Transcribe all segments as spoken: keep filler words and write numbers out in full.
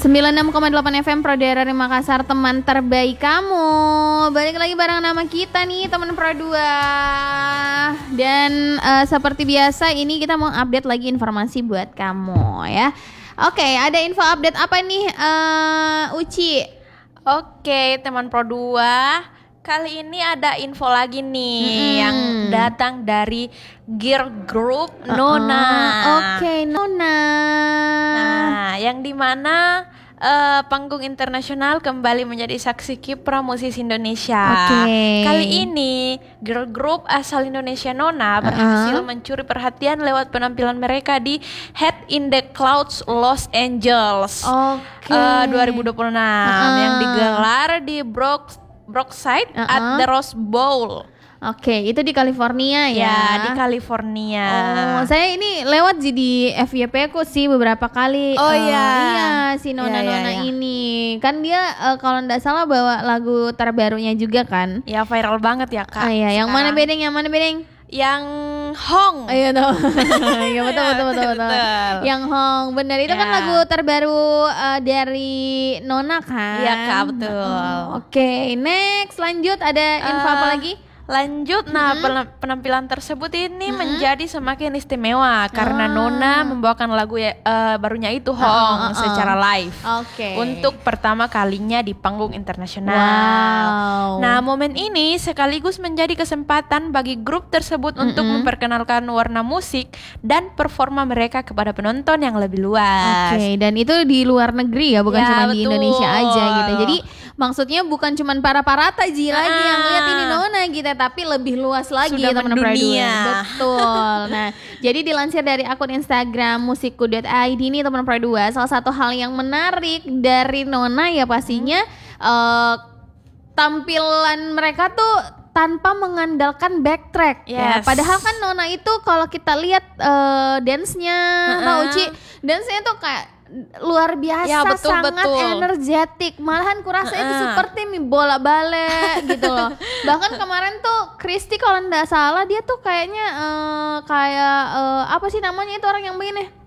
sembilan puluh enam koma delapan F M Pro Daerah Makassar, teman terbaik kamu. Balik lagi bareng nama kita nih, teman Pro dua. Dan uh, seperti biasa ini kita mau update lagi informasi buat kamu ya. Oke, ada info update apa nih uh, Uci? Oke, teman Pro dua. Kali ini ada info lagi nih hmm. yang datang dari girl group uh-uh. Nona. Oke, okay, Nona. Nah, yang dimana uh, panggung internasional kembali menjadi saksi kiprah musisi Indonesia. Okay. Kali ini girl group asal Indonesia Nona berhasil uh-huh. mencuri perhatian lewat penampilan mereka di Head in the Clouds Los Angeles okay. uh, dua ribu dua puluh enam uh-huh. yang digelar di Brook Brookside uh-uh. at the Rose Bowl. Oke, okay, itu di California ya? Ya, di California. Oh, saya ini lewat di F Y P ku sih beberapa kali. Oh uh, iya, iya si Nona-Nona ya, ya, ya. ini kan dia uh, kalau nggak salah bawa lagu terbarunya juga kan? Ya viral banget ya kak. Ah, iya, yang mana bedeng? Yang mana bedeng? Yang Hong. Iya tahu. Iya betul, betul betul betul betul. Yang Hong, benar itu ya. Kan lagu terbaru uh, dari Nona kan? Iya kak, betul. Oh, Oke, okay. Next lanjut ada info uh, apa lagi? Lanjut, nah mm-hmm. penampilan tersebut ini mm-hmm. menjadi semakin istimewa karena oh. Nona membawakan lagu ya, uh, barunya itu Hong uh, uh, uh. secara live okay. untuk pertama kalinya di panggung internasional. Wow. Nah, momen ini sekaligus menjadi kesempatan bagi grup tersebut mm-hmm. untuk memperkenalkan warna musik dan performa mereka kepada penonton yang lebih luas. Oke, okay. Dan itu di luar negeri ya, bukan ya, cuma betul. di Indonesia aja gitu. Jadi maksudnya bukan cuma para parata ji ah. lagi yang lihat ini Nona gitu, tapi lebih luas lagi teman-teman Pradua. Betul. Nah, jadi dilansir dari akun Instagram musikku dot i d nih teman Pradua, salah satu hal yang menarik dari Nona ya pastinya hmm. uh, tampilan mereka tuh tanpa mengandalkan backtrack. Yes. Ya, padahal kan Nona itu kalau kita lihat uh, dance-nya, uh-uh. Kak Uci, dance-nya tuh kayak luar biasa, ya, betul, sangat betul. energetik. Malahan kurasa uh-uh. itu seperti mi bola balik gitu loh. Bahkan kemarin tuh Kristi kalau nggak salah dia tuh kayaknya uh, kayak uh, apa sih namanya itu orang yang begini?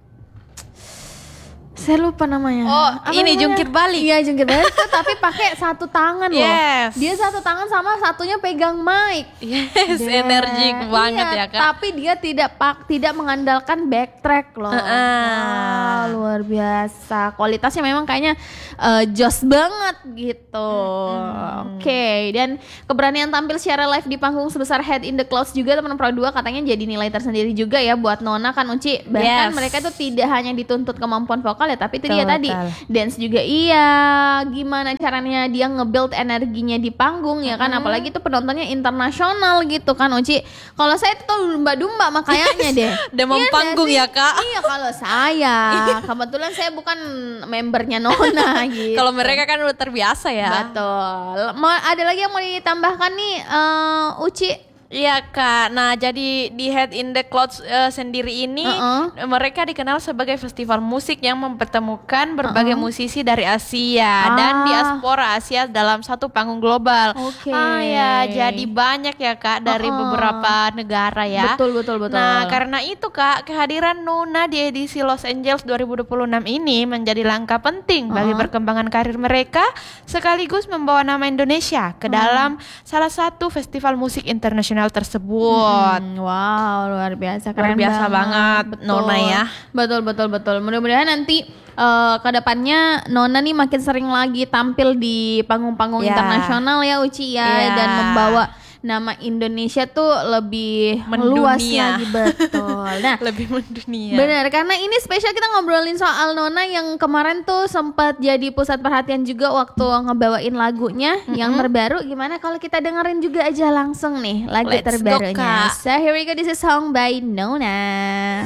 Saya lupa namanya. Oh, apa ini namanya? Jungkir balik. Iya, jungkir balik tuh tapi pakai satu tangan loh. Yes. Dia satu tangan sama satunya pegang mic. Yes, Dan, energik banget iya, ya Kak. Tapi dia tidak pak tidak mengandalkan backtrack loh. Uh-uh. Wah, luar biasa. Kualitasnya memang kayaknya uh, jos banget gitu. Hmm. Oke, okay. Dan keberanian tampil secara live di panggung sebesar Head in the Clouds juga teman Pro dua katanya jadi nilai tersendiri juga ya buat Nona kan Uci. Bahkan yes. mereka tuh tidak hanya dituntut kemampuan vokal ya, tapi itu betul, dia tadi betul. Dance juga iya, gimana caranya dia nge-build energinya di panggung ya kan, hmm. apalagi tuh penontonnya internasional gitu kan Uci. Kalau saya tuh lumba-dumba makanya deh. Demam iya panggung ya Kak. Iya kalau saya, kebetulan saya bukan membernya Nona gitu. Kalau mereka kan udah terbiasa ya. Betul. Mau ada lagi yang mau ditambahkan nih uh, Uci? Iya Kak, nah jadi di Head in the Clouds uh, sendiri ini uh-uh. mereka dikenal sebagai festival musik yang mempertemukan berbagai uh-uh. musisi dari Asia ah. dan diaspora Asia dalam satu panggung global. Oke. Okay. Ah ya, jadi banyak ya Kak dari uh-uh. beberapa negara ya. Betul betul betul. Nah karena itu Kak, kehadiran Nona di edisi Los Angeles dua ribu dua puluh enam ini menjadi langkah penting uh-uh. bagi perkembangan karir mereka, sekaligus membawa nama Indonesia ke dalam uh-uh. salah satu festival musik internasional tersebut. Hmm, wow, luar biasa, keren luar biasa banget, banget Nona ya. Betul betul betul. Mudah-mudahan nanti uh, ke depannya Nona nih makin sering lagi tampil di panggung-panggung yeah. internasional ya Uci ya yeah. dan membawa nama Indonesia tuh lebih mendunia. Luas lagi, betul. Nah, lebih mendunia. Benar, karena ini spesial kita ngobrolin soal Nona yang kemarin tuh sempat jadi pusat perhatian juga waktu ngebawain lagunya mm-hmm. yang terbaru. Gimana kalau kita dengerin juga aja langsung nih lagu Let's terbarunya. Go, Kak. So here we go, this is song by Nona.